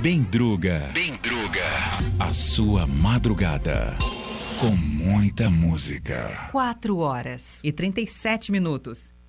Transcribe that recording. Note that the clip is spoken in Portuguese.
Bendruga. A sua madrugada. Com muita música. 4 horas e 37 minutos.